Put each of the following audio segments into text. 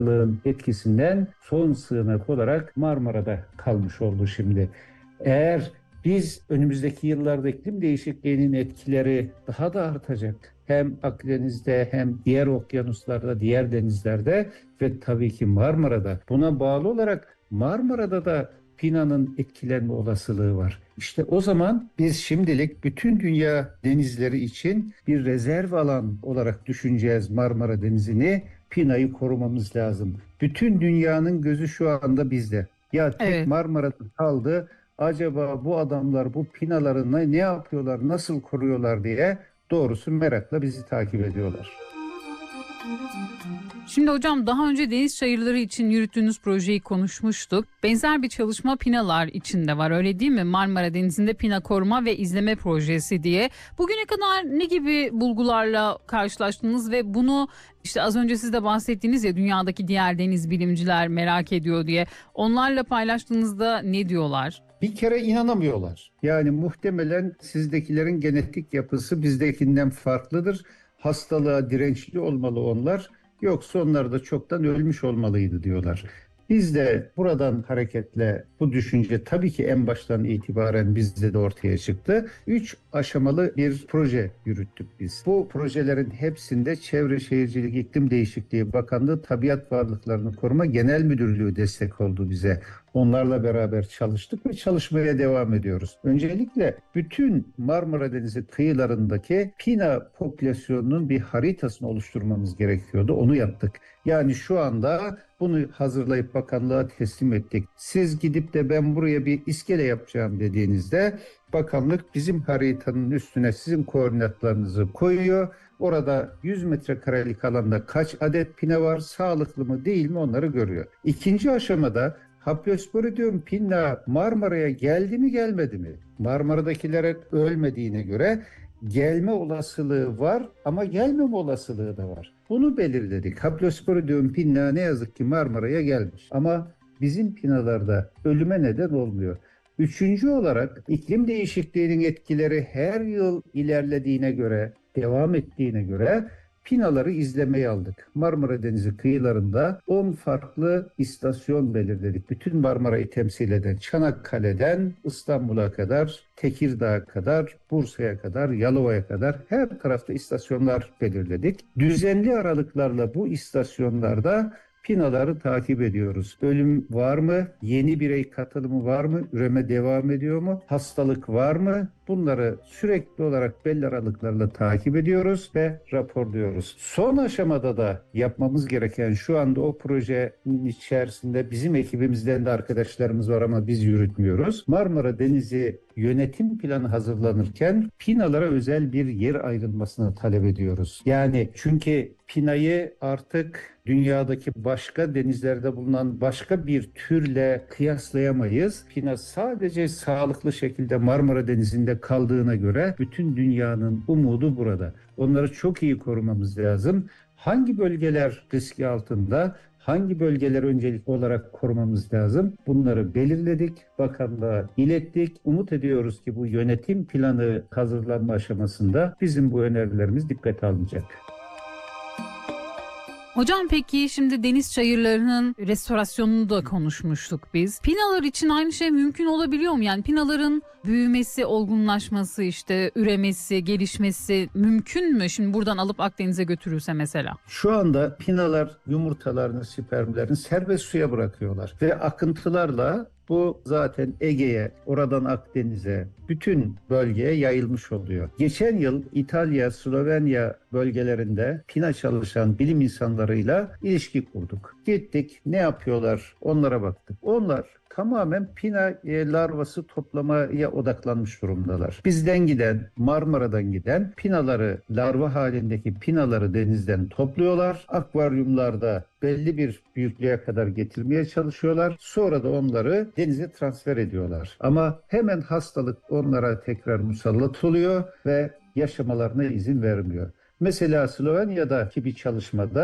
ısınmalılığın etkisinden son sığınak olarak Marmara'da kalmış oldu şimdi. Eğer biz önümüzdeki yıllarda iklim değişikliğinin etkileri daha da artacak. Hem Akdeniz'de hem diğer okyanuslarda, diğer denizlerde ve tabii ki Marmara'da. Buna bağlı olarak Marmara'da da Pina'nın etkilenme olasılığı var. İşte o zaman biz şimdilik bütün dünya denizleri için bir rezerv alan olarak düşüneceğiz Marmara Denizi'ni. Pina'yı korumamız lazım. Bütün dünyanın gözü şu anda bizde. Ya tek Evet. Marmara'da kaldı. Acaba bu adamlar bu pinalarını ne yapıyorlar, nasıl koruyorlar diye doğrusu merakla bizi takip ediyorlar. Şimdi hocam daha önce deniz çayırları için yürüttüğünüz projeyi konuşmuştuk. Benzer bir çalışma Pinalar için de var, öyle değil mi? Marmara Denizi'nde Pina Koruma ve İzleme Projesi diye. Bugüne kadar ne gibi bulgularla karşılaştınız ve bunu işte az önce siz de bahsettiğiniz ya dünyadaki diğer deniz bilimciler merak ediyor diye. Onlarla paylaştığınızda ne diyorlar? Bir kere inanamıyorlar. Yani muhtemelen sizdekilerin genetik yapısı bizdekinden farklıdır. Hastalığa dirençli olmalı onlar. Yoksa onlar da çoktan ölmüş olmalıydı diyorlar. Biz de buradan hareketle bu düşünce tabii ki en baştan itibaren bizde de ortaya çıktı. 3 aşamalı bir proje yürüttük biz. Bu projelerin hepsinde Çevre Şehircilik İklim Değişikliği Bakanlığı Tabiat Varlıklarını Koruma Genel Müdürlüğü destek oldu bize. Onlarla beraber çalıştık ve çalışmaya devam ediyoruz. Öncelikle bütün Marmara Denizi kıyılarındaki Pina popülasyonunun bir haritasını oluşturmamız gerekiyordu. Onu yaptık. Yani şu anda bunu hazırlayıp bakanlığa teslim ettik. Siz gidip de ben buraya bir iskele yapacağım dediğinizde bakanlık bizim haritanın üstüne sizin koordinatlarınızı koyuyor. Orada 100 metrekarelik alanda kaç adet pina var, sağlıklı mı değil mi onları görüyor. İkinci aşamada Haplosporidium pinna Marmara'ya geldi mi gelmedi mi? Marmara'dakilerin ölmediğine göre gelme olasılığı var ama gelmeme olasılığı da var. Bunu belirledik. Haplosporidium pinna ne yazık ki Marmara'ya gelmiş ama bizim pinalarda ölüme neden olmuyor. Üçüncü olarak iklim değişikliğinin etkileri her yıl ilerlediğine göre, devam ettiğine göre pinaları izlemeye aldık. Marmara Denizi kıyılarında 10 farklı istasyon belirledik. Bütün Marmara'yı temsil eden Çanakkale'den İstanbul'a kadar, Tekirdağ'a kadar, Bursa'ya kadar, Yalova'ya kadar her tarafta istasyonlar belirledik. Düzenli aralıklarla bu istasyonlarda pinaları takip ediyoruz. Ölüm var mı? Yeni birey katılımı var mı? Üreme devam ediyor mu? Hastalık var mı? Bunları sürekli olarak belli aralıklarla takip ediyoruz ve raporluyoruz. Son aşamada da yapmamız gereken şu anda o projenin içerisinde bizim ekibimizden de arkadaşlarımız var ama biz yürütmüyoruz. Marmara Denizi yönetim planı hazırlanırken pinalara özel bir yer ayrılmasını talep ediyoruz. Yani çünkü pinayı artık dünyadaki başka denizlerde bulunan başka bir türle kıyaslayamayız. Pina sadece sağlıklı şekilde Marmara Denizi'nde kaldığına göre bütün dünyanın umudu burada. Onları çok iyi korumamız lazım. Hangi bölgeler riski altında? Hangi bölgeler öncelikli olarak korumamız lazım? Bunları belirledik, bakanlığa ilettik. Umut ediyoruz ki bu yönetim planı hazırlanma aşamasında bizim bu önerilerimiz dikkate alınacak. Hocam peki şimdi deniz çayırlarının restorasyonunu da konuşmuştuk biz. Pinalar için aynı şey mümkün olabiliyor mu? Yani pinaların büyümesi, olgunlaşması, işte üremesi, gelişmesi mümkün mü? Şimdi buradan alıp Akdeniz'e götürürse mesela. Şu anda pinalar yumurtalarını, spermlerini serbest suya bırakıyorlar ve akıntılarla bu zaten Ege'ye, oradan Akdeniz'e, bütün bölgeye yayılmış oluyor. Geçen yıl İtalya, Slovenya bölgelerinde pina çalışan bilim insanlarıyla ilişki kurduk. Gittik, ne yapıyorlar onlara baktık. Onlar tamamen pina larvası toplamaya odaklanmış durumdalar. Bizden giden, Marmara'dan giden pinaları, larva halindeki pinaları denizden topluyorlar. Akvaryumlarda belli bir büyüklüğe kadar getirmeye çalışıyorlar. Sonra da onları denize transfer ediyorlar. Ama hemen hastalık onlara tekrar musallat oluyor ve yaşamalarına izin vermiyor. Mesela Slovenya'daki bir çalışmada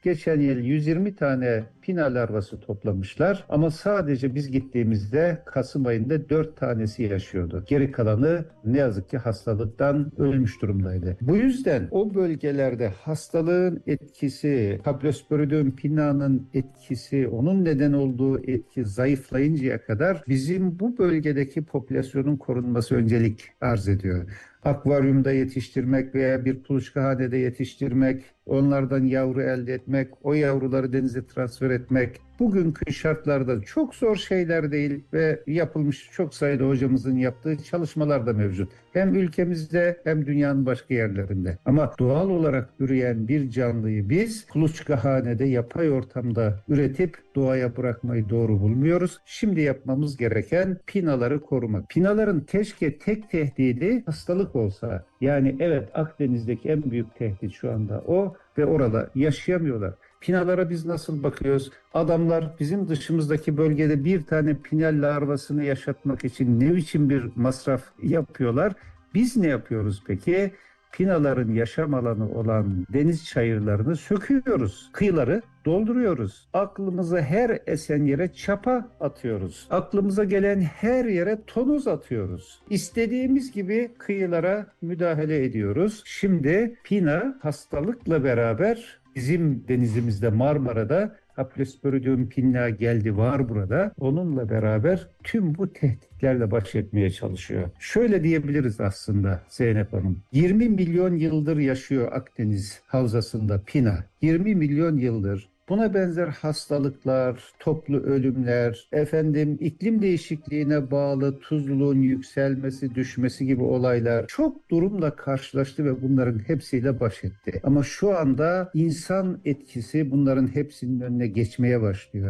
geçen yıl 120 tane pina larvası toplamışlar ama sadece biz gittiğimizde Kasım ayında 4 tanesi yaşıyordu. Geri kalanı ne yazık ki hastalıktan ölmüş durumdaydı. Bu yüzden o bölgelerde hastalığın etkisi, Tablosporidium pina'nın etkisi, onun neden olduğu etki zayıflayıncaya kadar bizim bu bölgedeki popülasyonun korunması öncelik arz ediyor. Akvaryumda yetiştirmek veya bir kuluçkahanede yetiştirmek, onlardan yavru elde etmek, o yavruları denize transfer etmek bugünkü şartlarda çok zor şeyler değil ve yapılmış çok sayıda hocamızın yaptığı çalışmalar da mevcut. Hem ülkemizde hem dünyanın başka yerlerinde. Ama doğal olarak üreyen bir canlıyı biz kuluçkahanede, yapay ortamda üretip doğaya bırakmayı doğru bulmuyoruz. Şimdi yapmamız gereken pinaları korumak. Pinaların keşke tek tehdidi hastalık olsa. Yani evet, Akdeniz'deki en büyük tehdit şu anda o ve orada yaşayamıyorlar. Pinalara biz nasıl bakıyoruz? Adamlar bizim dışımızdaki bölgede bir tane pinal larvasını yaşatmak için ne biçim bir masraf yapıyorlar? Biz ne yapıyoruz peki? Pinaların yaşam alanı olan deniz çayırlarını söküyoruz. Kıyıları dolduruyoruz. Aklımıza her esen yere çapa atıyoruz. Aklımıza gelen her yere tonoz atıyoruz. İstediğimiz gibi kıyılara müdahale ediyoruz. Şimdi pina hastalıkla beraber bizim denizimizde, Marmara'da Tablosporidium pinna geldi, var burada. Onunla beraber tüm bu tehditlerle baş etmeye çalışıyor. Şöyle diyebiliriz aslında Zeynep Hanım. 20 milyon yıldır yaşıyor Akdeniz havzasında pina. 20 milyon yıldır. Buna benzer hastalıklar, toplu ölümler, iklim değişikliğine bağlı tuzluluğun yükselmesi, düşmesi gibi olaylar çok durumla karşılaştı ve bunların hepsiyle baş etti. Ama şu anda insan etkisi bunların hepsinin önüne geçmeye başlıyor.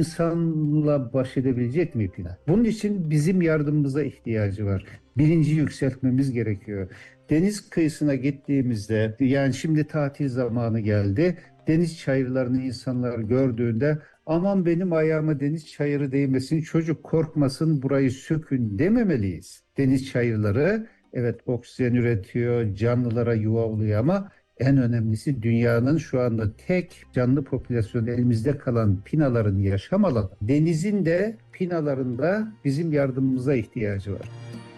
İnsanla baş edebilecek mi pina? Bunun için bizim yardımımıza ihtiyacı var. Bilinci yükseltmemiz gerekiyor. Deniz kıyısına gittiğimizde, yani şimdi tatil zamanı geldi. Deniz çayırlarını insanlar gördüğünde aman benim ayağıma deniz çayırı değmesin, çocuk korkmasın, burayı sökün dememeliyiz. Deniz çayırları evet oksijen üretiyor, canlılara yuva oluyor ama en önemlisi dünyanın şu anda tek canlı popülasyonu elimizde kalan pinaların yaşam alanı. Denizin de pinaların da bizim yardımımıza ihtiyacı var.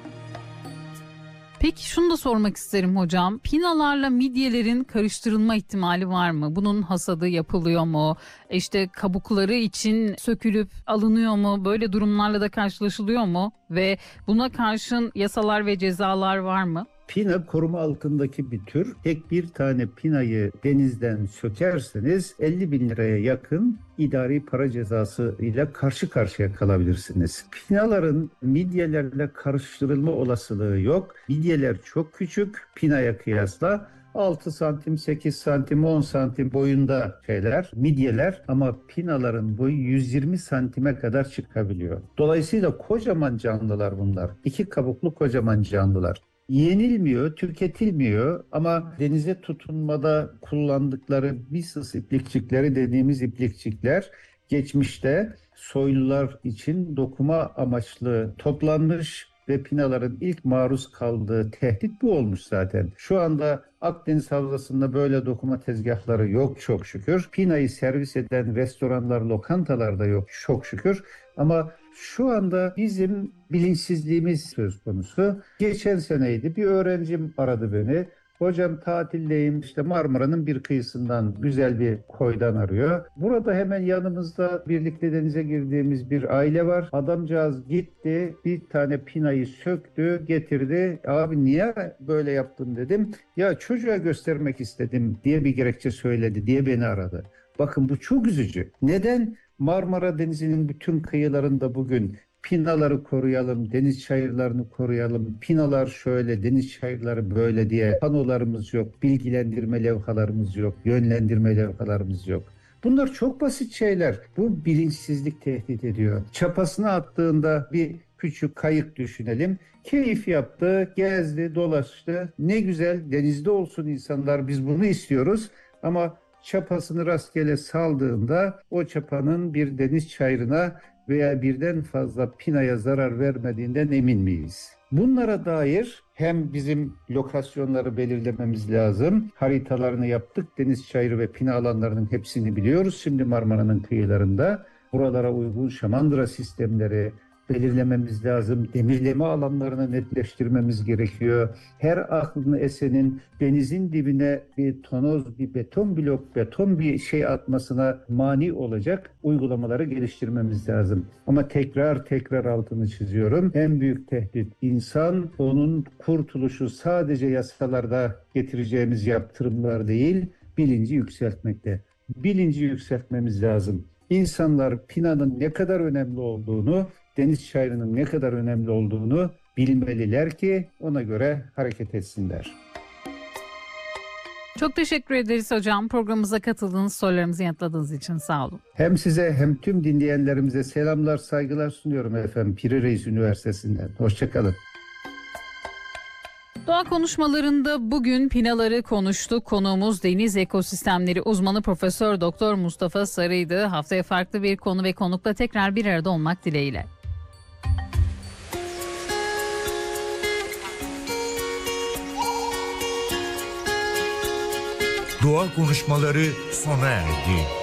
Peki şunu da sormak isterim hocam. Pinalarla midyelerin karıştırılma ihtimali var mı? Bunun hasadı yapılıyor mu? İşte kabukları için sökülüp alınıyor mu? Böyle durumlarla da karşılaşılıyor mu? Ve buna karşın yasalar ve cezalar var mı? Pina koruma altındaki bir tür. Tek bir tane pinayı denizden sökerseniz 50 bin liraya yakın idari para cezası ile karşı karşıya kalabilirsiniz. Pinaların midyelerle karıştırılma olasılığı yok. Midyeler çok küçük pinaya kıyasla. 6 santim, 8 santim, 10 santim boyunda midyeler ama pinaların boyu 120 santime kadar çıkabiliyor. Dolayısıyla kocaman canlılar bunlar. 2 kabuklu kocaman canlılar. Yenilmiyor, tüketilmiyor ama denize tutunmada kullandıkları Byssus iplikçikleri dediğimiz iplikçikler geçmişte soylular için dokuma amaçlı toplanmış ve pinaların ilk maruz kaldığı tehdit bu olmuş zaten. Şu anda Akdeniz havzasında böyle dokuma tezgahları yok çok şükür. Pinayı servis eden restoranlar, lokantalar da yok çok şükür. Ama şu anda bizim bilinçsizliğimiz söz konusu. Geçen seneydi, bir öğrencim aradı beni. Hocam tatildeyim, işte Marmara'nın bir kıyısından, güzel bir koydan arıyor. Burada hemen yanımızda birlikte denize girdiğimiz bir aile var. Adamcağız gitti, bir tane pinayı söktü, getirdi. Abi niye böyle yaptın dedim. Ya çocuğa göstermek istedim diye bir gerekçe söyledi diye beni aradı. Bakın bu çok üzücü. Neden? Marmara Denizi'nin bütün kıyılarında bugün pinaları koruyalım, deniz çayırlarını koruyalım, pinalar şöyle, deniz çayırları böyle diye panolarımız yok, bilgilendirme levhalarımız yok, yönlendirme levhalarımız yok. Bunlar çok basit şeyler. Bu bilinçsizlik tehdit ediyor. Çapasını attığında bir küçük kayık düşünelim. Keyif yaptı, gezdi, dolaştı. Ne güzel, denizde olsun insanlar, biz bunu istiyoruz. Ama çapasını rastgele saldığında o çapanın bir deniz çayırına veya birden fazla pinaya zarar vermediğinden emin miyiz? Bunlara dair hem bizim lokasyonları belirlememiz lazım. Haritalarını yaptık. Deniz çayırı ve pina alanlarının hepsini biliyoruz. Şimdi Marmara'nın kıyılarında buralara uygun şamandıra sistemleri belirlememiz lazım. Demirleme alanlarını netleştirmemiz gerekiyor. Her aklını esenin denizin dibine bir tonoz, bir beton blok, beton bir şey atmasına mani olacak uygulamaları geliştirmemiz lazım. Ama tekrar altını çiziyorum. En büyük tehdit insan, onun kurtuluşu sadece yasalarda getireceğimiz yaptırımlar değil, bilinci yükseltmekte. Bilinci yükseltmemiz lazım. İnsanlar pinanın ne kadar önemli olduğunu, deniz çayırının ne kadar önemli olduğunu bilmeliler ki ona göre hareket etsinler. Çok teşekkür ederiz hocam. Programımıza katıldığınız, sorularımızı yanıtladığınız için sağ olun. Hem size hem tüm dinleyenlerimize selamlar, saygılar sunuyorum efendim Piri Reis Üniversitesi'nden. Hoşçakalın. Doğa konuşmalarında bugün pinaları konuştuk. Konuğumuz deniz ekosistemleri uzmanı Profesör Doktor Mustafa Sarı'ydı. Haftaya farklı bir konu ve konukla tekrar bir arada olmak dileğiyle. Doğa konuşmaları sona erdi.